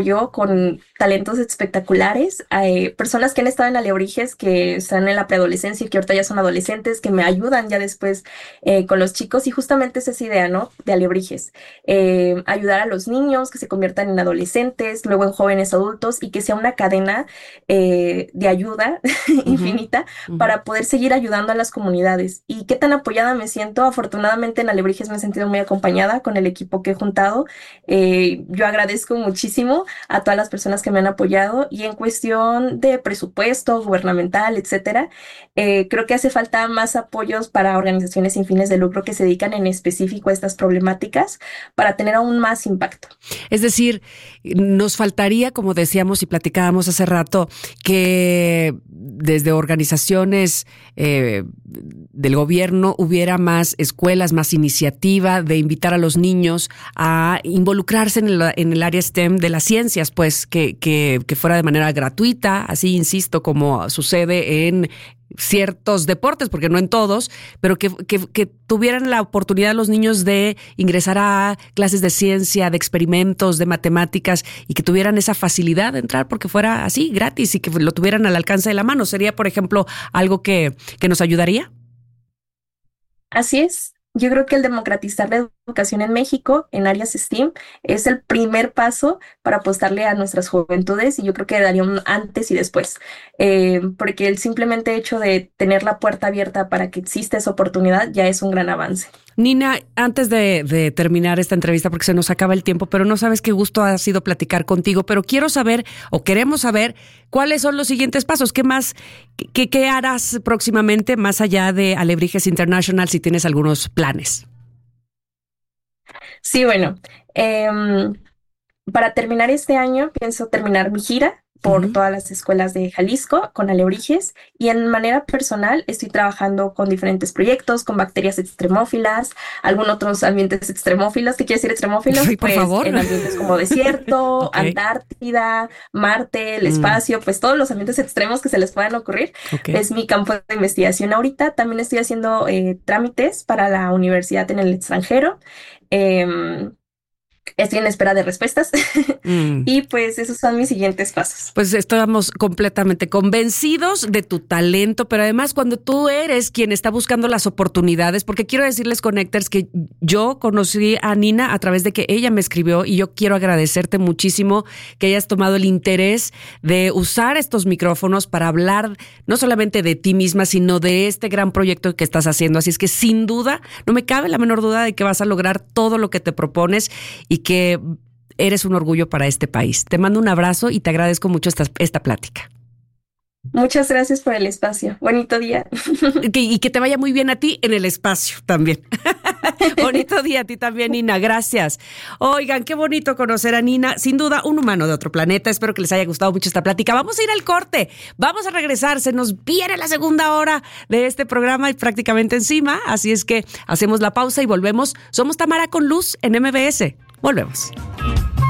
con talentos espectaculares, personas que han estado en Alebrijes, que están en la preadolescencia y que ahorita ya son adolescentes, que me ayudan ya después con los chicos, y justamente esa es idea, ¿no? De Alebrijes, ayudar a los niños que se conviertan en adolescentes, luego en jóvenes adultos, y que sea una cadena de ayuda Ujú, infinita ujú. para poder seguir ayudando a las comunidades. Y qué tan apoyada me siento. Afortunadamente en Alebrijes me he sentido muy acompañada con el equipo que he juntado. Yo agradezco muchísimo a todas las personas que me han apoyado, y en cuestión de presupuesto gubernamental, etcétera, creo que hace falta más apoyos para organizaciones sin fines de lucro que se dedican en específico a estas problemáticas para tener aún más impacto. Es decir, nos faltaría, como decíamos y platicábamos hace rato, que desde organizaciones del gobierno hubiera más escuelas, más iniciativa de invitar a los niños a involucrarse en el área STEM de las ciencias, pues que fuera de manera gratuita, así insisto, como sucede en ciertos deportes, porque no en todos, pero que tuvieran la oportunidad los niños de ingresar a clases de ciencia, de experimentos, de matemáticas, y que tuvieran esa facilidad de entrar porque fuera así, gratis, y que lo tuvieran al alcance de la mano. Sería, por ejemplo, algo que nos ayudaría. Así es. Yo creo que el democratizar la educación en México en áreas STEAM es el primer paso para apostarle a nuestras juventudes, y yo creo que daría un antes y después. Porque el simplemente hecho de tener la puerta abierta para que exista esa oportunidad ya es un gran avance. Nina, antes de terminar esta entrevista, porque se nos acaba el tiempo, pero no sabes qué gusto ha sido platicar contigo, pero quiero saber, o queremos saber, cuáles son los siguientes pasos. ¿Qué más, qué harás próximamente más allá de Alebrijes International, si tienes algunos planes? Sí, bueno, em, para terminar este año, pienso terminar mi gira por Ujú. todas las escuelas de Jalisco con Alebrijes, y en manera personal estoy trabajando con diferentes proyectos, con bacterias extremófilas, algunos otros ambientes extremófilos. ¿Qué quiere decir extremófilos? Ay, por Pues favor. en ambientes como desierto, Ok. Antártida, Marte, el Mm, espacio, pues todos los ambientes extremos que se les puedan ocurrir. ok. Es mi campo de investigación ahorita. También estoy haciendo trámites para la universidad en el extranjero. Em, Estoy en espera de respuestas. Mm. Y pues esos son mis siguientes pasos. Pues estamos completamente convencidos de tu talento, pero además cuando tú eres quien está buscando las oportunidades, porque quiero decirles, Connectors, que yo conocí a Nina a través de que ella me escribió, y yo quiero agradecerte muchísimo que hayas tomado el interés de usar estos micrófonos para hablar no solamente de ti misma, sino de este gran proyecto que estás haciendo. Así es que sin duda, no me cabe la menor duda de que vas a lograr todo lo que te propones y que eres un orgullo para este país. Te mando un abrazo y te agradezco mucho esta plática. Muchas gracias por el espacio. Bonito día. Y que te vaya muy bien a ti en el espacio también. Bonito día a ti también, Nina. Gracias. Oigan, qué bonito conocer a Nina. Sin duda, un humano de otro planeta. Espero que les haya gustado mucho esta plática. Vamos a ir al corte. Vamos a regresar. Se nos viene la segunda hora de este programa y prácticamente encima. Así es que hacemos la pausa y volvemos. Somos Tamara con Luz en MBS. Volvemos.